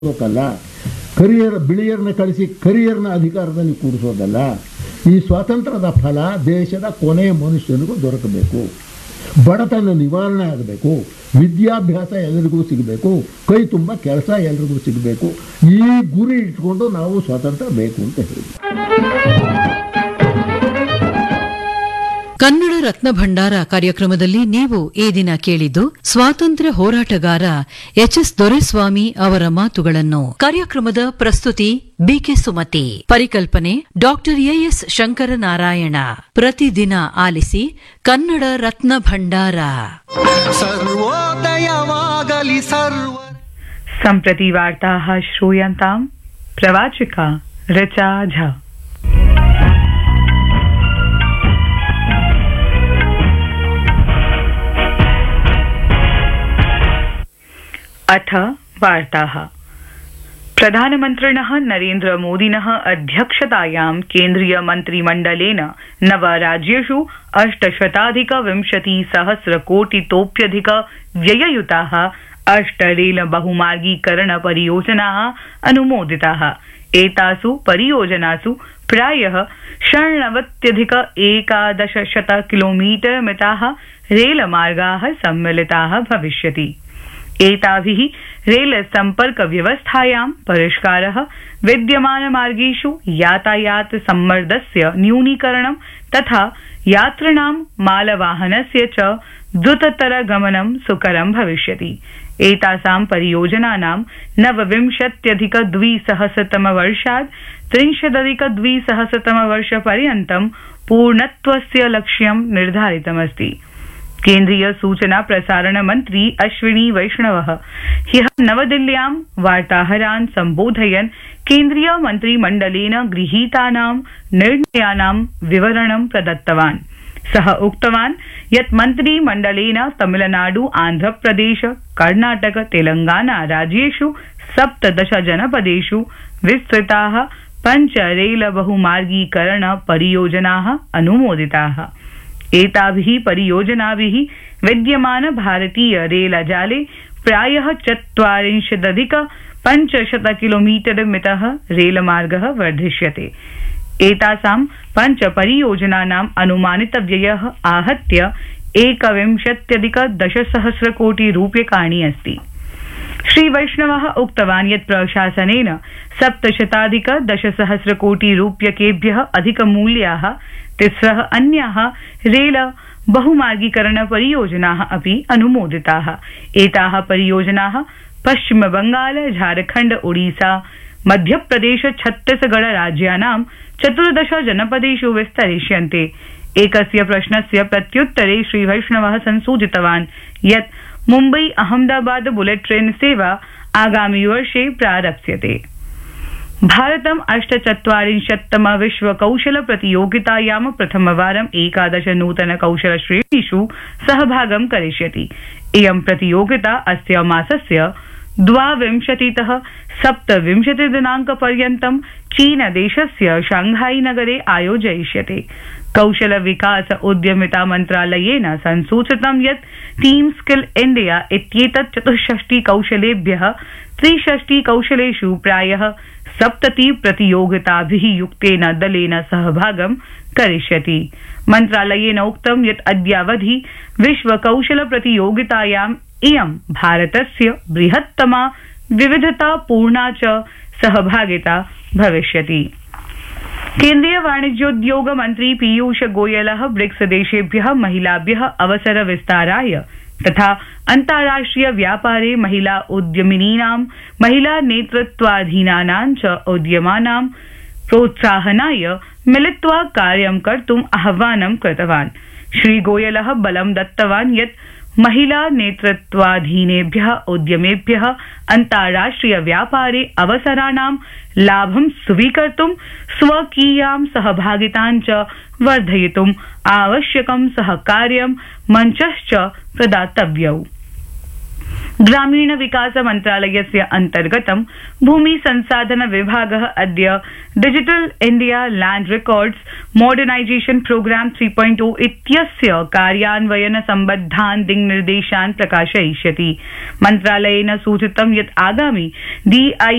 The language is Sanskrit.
ಕೂರಿಸೋಕಲ್ಲ, ಬಿಳಿಯರನ್ನ ಕಳಿಸಿ ಕರಿಯರ್ನ ಅಧಿಕಾರದಲ್ಲಿ ಕೂರಿಸೋದಲ್ಲ. ಈ ಸ್ವಾತಂತ್ರ್ಯದ ಫಲ ದೇಶದ ಕೊನೆಯ ಮನುಷ್ಯನಿಗೂ ದೊರಕಬೇಕು, ಬಡತನ ನಿವಾರಣೆ ಆಗಬೇಕು, ವಿದ್ಯಾಭ್ಯಾಸ ಎಲ್ಲರಿಗೂ ಸಿಗಬೇಕು, ಕೈ ತುಂಬ ಕೆಲಸ ಎಲ್ರಿಗೂ ಸಿಗಬೇಕು. ಈ ಗುರಿ ಇಟ್ಕೊಂಡು ನಾವು ಸ್ವಾತಂತ್ರ್ಯ ಬೇಕು ಅಂತ ಹೇಳಿ. ಕನ್ನಡ ರತ್ನ ಭಂಡಾರ ಕಾರ್ಯಕ್ರಮದಲ್ಲಿ ನೀವು ಈ ದಿನ ಕೇಳಿದ್ದು ಸ್ವಾತಂತ್ರ್ಯ ಹೋರಾಟಗಾರ ಎಚ್.ಎಸ್. ದೊರೆಸ್ವಾಮಿ ಅವರ ಮಾತುಗಳನ್ನು. ಕಾರ್ಯಕ್ರಮದ ಪ್ರಸ್ತುತಿ ಬಿಕೆ ಸುಮತಿ, ಪರಿಕಲ್ಪನೆ ಡಾಕ್ಟರ್ ಎಎಸ್ ಶಂಕರನಾರಾಯಣ. ಪ್ರತಿದಿನ ಆಲಿಸಿ ಕನ್ನಡ ರತ್ನ ಭಂಡಾರ. ಸರ್ವೋದಯವಾಗಲಿ ಸರ್ವ. ಸಂಪ್ರತಿ ವಾರ್ತಾಃ ಶ್ರೂಯಂತಾಂ. ಪ್ರವಾಚಿಕಾ ऋचा झा. अथ वार्ताः. प्रधानमन्त्रिणः नरेन्द्रमोदिनः अध्यक्षतायां केन्द्रीयमन्त्रिमण्डलेन नवराज्येषु 820,000,000 व्यययुताः 8 रेलबहुमार्गीकरणपरियोजनाः अनुमोदिताः. एतासु परियोजनासु प्रायः 96,110 किलोमीटर मिताः रेलमार्गाः सम्मिलिताः भविष्यति. एताभिः रेल संपर्क व्यवस्थायां परिष्कारः, विद्यमानमार्गेषु यातायात सम्मर्दस्य न्यूनीकरणं तथा यात्रिणां मालवाहनस्य च द्रुततर गमनं सुकरं भविष्यति. एतासां परियोजनानां 29,200 30,200 पूर्णत्वस्य लक्ष्यं निर्धारितमस्ति. केन्द्रीय सूचना प्रसारण मंत्री अश्विनी वैष्णवः ह्यः नवदिल्ल्यां वार्ताहरान् सम्बोधयन् केन्द्रीय मन्त्रिमण्डलेन गृहीतानां निर्णयानां विवरणं प्रदत्तवान्. सः उक्तवान् यत् मन्त्रिमण्डलेन तमिलनाडु, आन्ध्रप्रदेश, कर्णाटक, तेलंगाना राज्येषु 17 जनपदेषु विस्तृताः 5 रेल बहुमार्गीकरण परियोजनाः अनुमोदिताः. एताभिः परियोजनाभिः विद्यमान भारतीय रेलजाले प्रायः 40,500 किलोमीटर मितः रेलमार्गः वर्धिष्यते. एतासां 5 परियोजनानाम् अनुमानित व्ययः आहत्य 21,10,000 कोटि रूप्यकाणि अस्ति. श्री वैष्णवः उक्तवान् यत् प्रशासनेन 7,10,000 कोटि रूप्यकेभ्यः अधिकमूल्याः 3 अन्याः रेल बहुमार्गीकरण परियोजनाः अपि अनुमोदिताः. एताः परियोजनाः पश्चिम बंगाल, झारखंड, ओडिशा, मध्यप्रदेश, छत्तीसगढ़ राज्यानां 14 जनपदेषु विस्तरिष्यन्ते. एकस्य प्रश्नस्य प्रत्युत्तरे श्री वैष्णवः संसूचितवान् यत् मुम्बई अहमदाबाद बुलेट ट्रेन सेवा आगामि वर्षे प्रारप्स्यते. भारतम् 48तम विश्व कौशल प्रतियोगितायां प्रथमवारं 11 नूतन कौशल श्रेणीषु सहभागं करिष्यति. इयं प्रतियोगिता अस्य मासस्य 22 27 दिनाङ्कपर्यन्तं चीनदेशस्य शांघाई नगरे आयोजयिष्यते. कौशल विकास उद्यमिता मन्त्रालयेन संसूचितं यत् टीम स्किल इंडिया इत्येतत् 64 कौशलेभ्यः 63 कौशलेषु प्रायः 70 प्रतियोगिताभिः युक्तेन दलेन सहभागं करिष्यति. मन्त्रालयेन उक्तं यत् अद्यावधि विश्व कौशल प्रतियोगितायाम् इयं भारतस्य बृहत्तमा विविधतापूर्णा च सहभागिता भविष्यति. केन्द्रीय वाणिज्योद्योग मंत्री पीयूष गोयलः ब्रिक्स देशेभ्यः महिलाभ्यः अवसर विस्ताराय तथा अन्ताराष्ट्रिय व्यापारे महिला उद्यमिनीनां, महिला नेतृत्वाधीनानां च उद्यमानां प्रोत्साहनाय मिलित्वा कार्यं कर्तुम् आह्वानं कृतवान्. श्री गोयलः बलं दत्तवान् यत् महिला नेतृत्वाधीनेभ्यः उद्यमेभ्यः अन्ताराष्ट्रिय व्यापारे अवसराणां लाभं स्वीकर्तुं स्वकीयां सहभागितां च वर्धयितुम् आवश्यकं सहकार्यं मञ्चश्च प्रदातव्यौ. ग्रामीण विकास मन्त्रालयस्य अन्तर्गतं भूमि संसाधन विभागः अद्य digital India land records modernisation program 3.0 इत्यस्य कार्यान्वयन सम्बद्धान् दिङ्निर्देशान् प्रकाशयिष्यति। मन्त्रालयेन सूचितं यत् आगामि DI